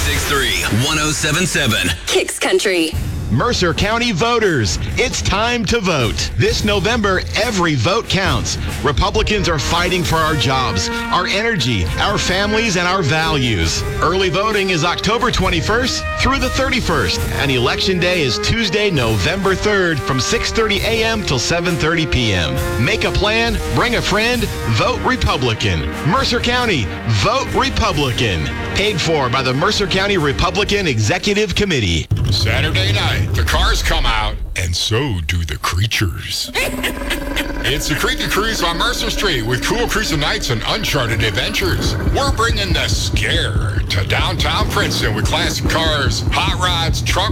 96.3, 107.7. Kicks Country. Mercer County voters, it's time to vote. This November, every vote counts. Republicans are fighting for our jobs, our energy, our families, and our values. Early voting is October 21st through the 31st, and Election Day is Tuesday, November 3rd from 6:30 a.m. till 7:30 p.m. Make a plan, bring a friend, vote Republican. Mercer County, vote Republican. Paid for by the Mercer County Republican Executive Committee. Saturday night, the cars come out, and so do the creatures. It's the Creepy Cruise on Mercer Street with cool cruising nights and uncharted adventures. We're bringing the scare to downtown Princeton with classic cars, hot rods, truck